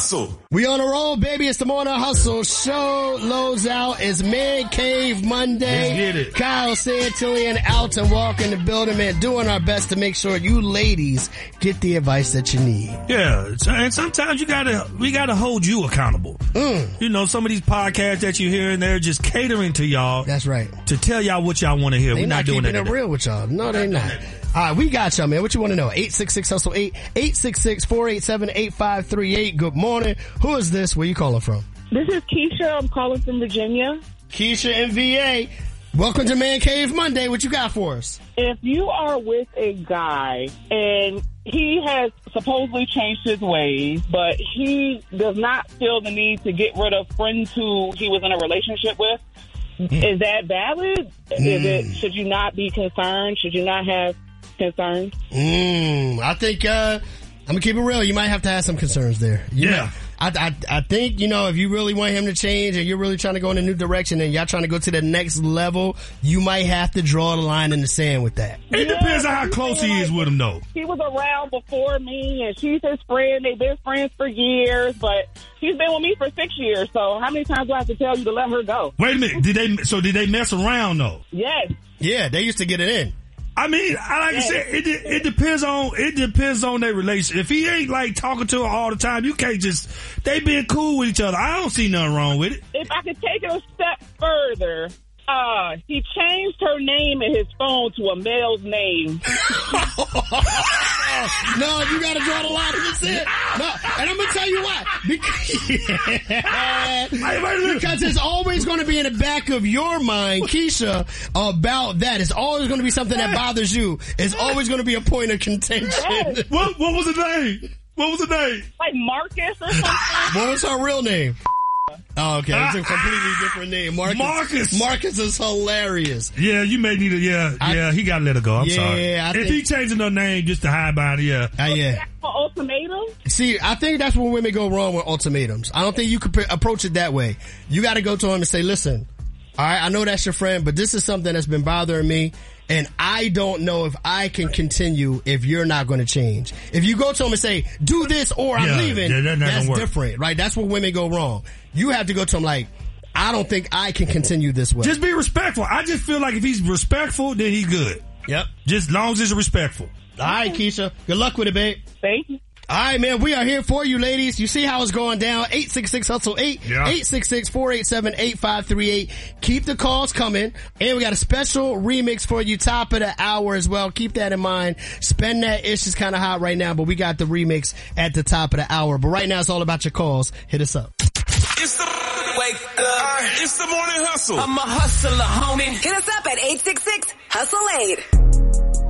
Hustle. We on a roll, baby. It's the Morning Hustle. Show loads out. It's Man Cave Monday. Let's get it. Kyle Santillan out and walk in the building, man. Doing our best to make sure you ladies get the advice that you need. Yeah, and sometimes we gotta hold you accountable. You know, some of these podcasts that you hear, and they're just catering to y'all. That's right. To tell y'all what y'all want to hear. We're not doing that. They're not keeping it real with y'all. No, they're not. All right, we got y'all, man. What you want to know? 866-HUSTLE-8, 866-487-8538. Good morning. Who is this? Where you calling from? This is Keisha. I'm calling from Virginia. Keisha in VA. Welcome to Man Cave Monday. What you got for us? If you are with a guy and he has supposedly changed his ways, but he does not feel the need to get rid of friends who he was in a relationship with, is that valid? Should you not be concerned? Should you not have concerns? I think, I'm gonna keep it real. You might have to have some concerns there. I think, you know, if you really want him to change and you're really trying to go in a new direction and y'all trying to go to the next level, you might have to draw the line in the sand with that. It depends on how close he is with him, though. He was around before me, and she's his friend. They've been friends for years, but she's been with me for 6 years. So how many times do I have to tell you to let her go? Wait a minute. Did they mess around, though? Yes. Yeah, they used to get it in. I mean, I said, it depends on their relationship. If he ain't like talking to her all the time, you can't just, they being cool with each other. I don't see nothing wrong with it. If I could take it a step further, he changed her name in his phone to a male's name. No, you gotta draw the line in the sand. No, and I'm gonna tell you why. Because it's always gonna be in the back of your mind, Keisha, about that. It's always gonna be something that bothers you. It's always gonna be a point of contention. Yes. What was the name? What was the name? Like Marcus or something? What was her real name? Oh, okay. It's a completely different name. Marcus is hilarious. Yeah, you may need to, he gotta let her go. I'm sorry. If he changing her name just to hide behind it, yeah. Ultimatum? See, I think that's where women go wrong with ultimatums. I don't think you could approach it that way. You gotta go to him and say, listen, alright, I know that's your friend, but this is something that's been bothering me. And I don't know if I can continue if you're not going to change. If you go to him and say, do this or I'm leaving, that's different, right? That's where women go wrong. You have to go to him like, I don't think I can continue this way. Just be respectful. I just feel like if he's respectful, then he's good. Yep. Just as long as he's respectful. All right, Keisha. Good luck with it, babe. Thank you. All right, man, we are here for you, ladies. You see how it's going down. 866-HUSTLE-8, 866-487-8538. Keep the calls coming. And we got a special remix for you, top of the hour as well. Keep that in mind. Spend That Ish is kind of hot right now, but we got the remix at the top of the hour. But right now, it's all about your calls. Hit us up. It's the wake up. It's the Morning Hustle. I'm a hustler, homie. Hit us up at 866-HUSTLE-8.